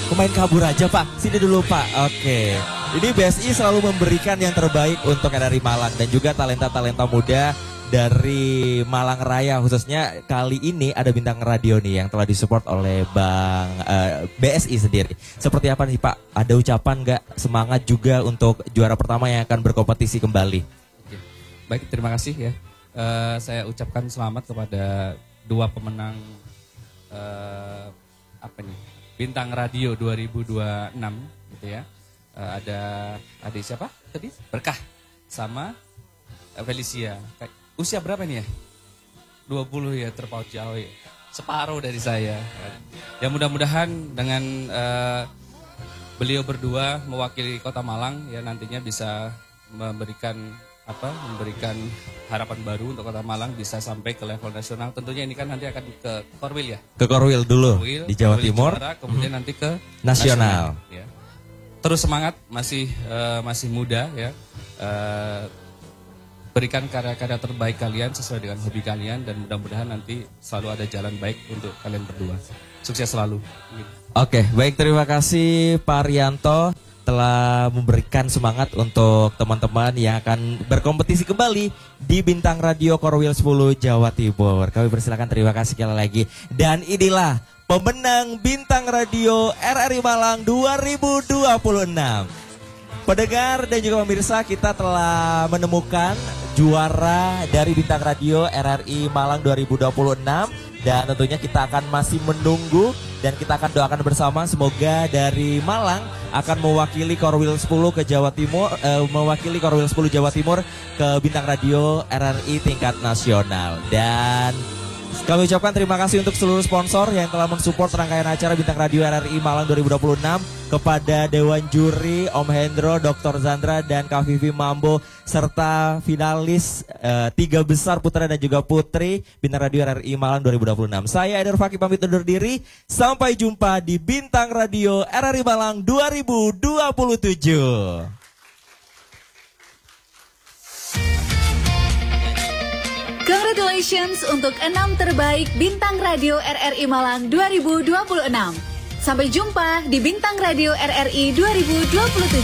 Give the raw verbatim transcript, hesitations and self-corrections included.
Pemain kabur aja Pak, sini dulu Pak. Oke, ini B S I selalu memberikan yang terbaik untuk R R I Malang dan juga talenta-talenta muda dari Malang Raya. Khususnya kali ini ada bintang radio nih yang telah disupport oleh Bang uh, B S I sendiri. Seperti apa nih Pak? Ada ucapan nggak semangat juga untuk juara pertama yang akan berkompetisi kembali? Oke. Baik, terima kasih ya. Uh, saya ucapkan selamat kepada dua pemenang uh, apa nih? Bintang Radio dua ribu dua puluh enam gitu ya. Uh, ada adik siapa tadi? Berkah sama Felicia. Usia berapa nih ya? dua puluh ya, terpaut jauh ya. Separuh dari saya. Ya mudah-mudahan dengan uh, beliau berdua mewakili Kota Malang ya nantinya bisa memberikan apa? Memberikan harapan baru untuk Kota Malang bisa sampai ke level nasional. Tentunya ini kan nanti akan ke Korwil ya. Ke Korwil dulu Korwil, di Jawa Korwil Timur, juara, kemudian hmm. nanti ke nasional. nasional ya. Terus semangat, masih uh, masih muda ya. Uh, berikan karya-karya terbaik kalian sesuai dengan hobi kalian dan mudah-mudahan nanti selalu ada jalan baik untuk kalian berdua. Sukses selalu. Oke, baik, terima kasih Pak Rianto telah memberikan semangat untuk teman-teman yang akan berkompetisi kembali di Bintang Radio Korwil sepuluh Jawa Timur. Kami persilakan, terima kasih sekali lagi. Dan inilah pemenang Bintang Radio R R I Malang dua ribu dua puluh enam. Pendengar dan juga pemirsa, kita telah menemukan juara dari Bintang Radio R R I Malang dua ribu dua puluh enam. Dan tentunya kita akan masih menunggu dan kita akan doakan bersama semoga dari Malang akan mewakili Korwil sepuluh ke Jawa Timur, eh, mewakili Korwil sepuluh Jawa Timur ke Bintang Radio R R I tingkat nasional. Dan kami ucapkan terima kasih untuk seluruh sponsor yang telah mensupport rangkaian acara Bintang Radio R R I Malang dua ribu dua puluh enam, kepada Dewan Juri, Om Hendro, Doktor Zandra, dan Kak Vivi Mambo, serta finalis uh, tiga besar putra dan juga putri Bintang Radio R R I Malang dua ribu dua puluh enam. Saya Eder Fakih pamit undur diri, sampai jumpa di Bintang Radio R R I Malang dua ribu dua puluh tujuh. Congratulations untuk enam terbaik Bintang Radio R R I Malang dua ribu dua puluh enam. Sampai jumpa di Bintang Radio R R I dua ribu dua puluh tujuh.